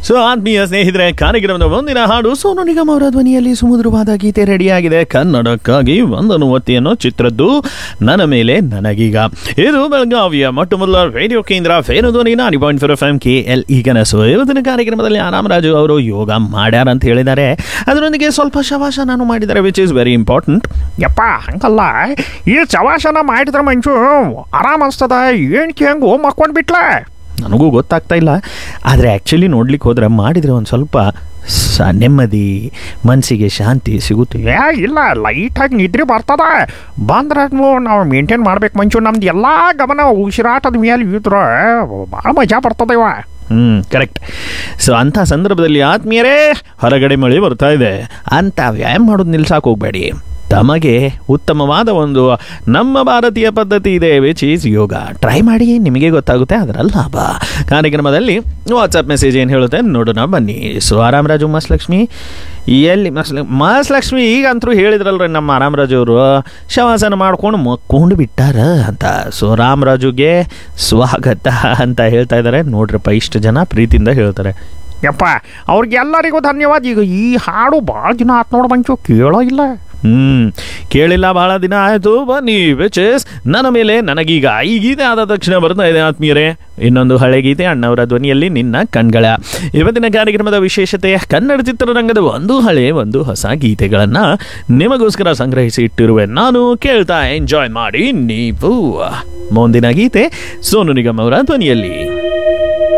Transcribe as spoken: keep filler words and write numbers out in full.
So ಆತ್ಮೀಯ ಸ್ನೇಹಿತರೆ, ಕಾರ್ಯಕ್ರಮದ ಮುಂದಿನ ಹಾಡು ಸೋನು ನಿಗಮ್ ಅವರ ಧ್ವನಿಯಲ್ಲಿ ಸುಮಧುರವಾದ ಗೀತೆ ರೆಡಿಯಾಗಿದೆ. ಕನ್ನಡಕ್ಕಾಗಿ ಒಂದನ್ನು ಒತ್ತಿ ಅನ್ನೋ ಚಿತ್ರದ್ದು ನನ್ನ ಮೇಲೆ ನನಗೀಗ. ಇದು ಬೆಳಗಾವಿಯ ಮೊಟ್ಟ ಮೊದಲ ರೇಡಿಯೋ ಕೇಂದ್ರ ಫೇನು ಧ್ವನಿ ನಾಡಿ point four F M K L ಈ ಕನಸು. ಇವತ್ತಿನ ಕಾರ್ಯಕ್ರಮದಲ್ಲಿ ಆರಾಮರಾಜು ಅವರು ಯೋಗ ಮಾಡ್ಯಾರ ಅಂತ ಹೇಳಿದ್ದಾರೆ. ಅದರೊಂದಿಗೆ ಸ್ವಲ್ಪ ಶವಾಸನ ಮಾಡಿದ್ದಾರೆ, ವಿಚ್ ಇಸ್ ವೆರಿ ಇಂಪಾರ್ಟೆಂಟ್. ಯಪ್ಪ ಹಂಗಲ್ಲ, ಈ ಶವಾಸನ ಮಾಡಿದ್ರೆ ಮಂಚು ಆರಾಮ್ ಅನ್ಸ್ತದ, ಏನಕ್ಕೆ ಹೆಂಗು ಮಕ್ಕೊಂಡು ಬಿಟ್ಲೆ ನನಗೂ ಗೊತ್ತಾಗ್ತಾ ಇಲ್ಲ. ಆದರೆ ಆ್ಯಕ್ಚುಲಿ ನೋಡ್ಲಿಕ್ಕೆ ಹೋದ್ರೆ ಮಾಡಿದರೆ ಒಂದು ಸ್ವಲ್ಪ ಸ ನೆಮ್ಮದಿ, ಮನಸ್ಸಿಗೆ ಶಾಂತಿ ಸಿಗುತ್ತೆ. ಏ ಇಲ್ಲ, ಲೈಟಾಗಿ ನಿದ್ರೆ ಬರ್ತದ. ಬಂದ್ರೆ ನಾವು ಮೇಂಟೈನ್ ಮಾಡ್ಬೇಕು ಮಂಚು. ನಮ್ದು ಎಲ್ಲ ಗಮನ ಉಸಿರಾಟದ ಮೇಲೆ ಇದ್ರೆ ಭಾಳ ಮಜಾ ಬರ್ತದೆ ಇವ. ಹ್ಞೂ ಕರೆಕ್ಟ್. ಸೊ ಅಂಥ ಸಂದರ್ಭದಲ್ಲಿ ಆತ್ಮೀಯರೇ, ಹೊರಗಡೆ ಮಳೆ ಬರ್ತಾ ಇದೆ ಅಂತ ವ್ಯಾಯಾಮ ಮಾಡೋದು ನಿಲ್ಸಕ್ಕೆ ಹೋಗಬೇಡಿ. ತಮಗೆ ಉತ್ತಮವಾದ ಒಂದು ನಮ್ಮ ಭಾರತೀಯ ಪದ್ಧತಿ ಇದೆ, ವಿಚ್ ಈಸ್ ಯೋಗ. ಟ್ರೈ ಮಾಡಿ, ನಿಮಗೆ ಗೊತ್ತಾಗುತ್ತೆ ಅದರ ಲಾಭ. ಕಾರ್ಯಕ್ರಮದಲ್ಲಿ ವಾಟ್ಸಪ್ ಮೆಸೇಜ್ ಏನು ಹೇಳುತ್ತೆ ನೋಡೋಣ ಬನ್ನಿ. ಸೊ ಆರಾಮರಾಜು ಮಸ್ಲಕ್ಷ್ಮಿ ಎಲ್ಲಿ ಮಸ್ ಮಸ್ಲಕ್ಷ್ಮಿ ಈಗಂತರೂ ಹೇಳಿದ್ರಲ್ರಿ ನಮ್ಮ ಆರಾಮರಾಜು ಅವರು, ಶವಾಸನ ಮಾಡ್ಕೊಂಡು ಮಕ್ಕೊಂಡು ಬಿಟ್ಟಾರ ಅಂತ. ಸೊ ರಾಮರಾಜುಗೆ ಸ್ವಾಗತ ಅಂತ ಹೇಳ್ತಾ ಇದ್ದಾರೆ. ನೋಡ್ರಪ್ಪ, ಇಷ್ಟು ಜನ ಪ್ರೀತಿಯಿಂದ ಹೇಳ್ತಾರೆ. ಯಪ್ಪ ಅವ್ರಿಗೆಲ್ಲರಿಗೂ ಧನ್ಯವಾದ. ಈಗ ಈ ಹಾಡು ಭಾಳ ದಿನ ಆತ್ ನೋಡು ಮಂಚು, ಕೇಳೋ ಇಲ್ಲ. ಹ್ಮ್ ಕೇಳಿಲ್ಲ, ಬಹಳ ದಿನ ಆಯಿತು. ಬನ್ನಿ, ವಿಚ್ ಇಸ್ ನನ್ನ ಮೇಲೆ ನನಗೀಗ. ಈ ಗೀತೆ ಆದ ತಕ್ಷಣ ಬರ್ತಾ ಇದೆ ಆತ್ಮೀಯರೇ, ಇನ್ನೊಂದು ಹಳೆ ಗೀತೆ ಅಣ್ಣವರ ಧ್ವನಿಯಲ್ಲಿ ನಿನ್ನ ಕಣ್ಗಳ. ಇವತ್ತಿನ ಕಾರ್ಯಕ್ರಮದ ವಿಶೇಷತೆ, ಕನ್ನಡ ಚಿತ್ರರಂಗದ ಒಂದು ಹಳೆ ಒಂದು ಹೊಸ ಗೀತೆಗಳನ್ನು ನಿಮಗೋಸ್ಕರ ಸಂಗ್ರಹಿಸಿ ಇಟ್ಟಿರುವೆ ನಾನು. ಕೇಳ್ತಾ ಎಂಜಾಯ್ ಮಾಡಿ ನೀವು. ಮುಂದಿನ ಗೀತೆ ಸೋನು ನಿಗಮ್ ಅವರ ಧ್ವನಿಯಲ್ಲಿ.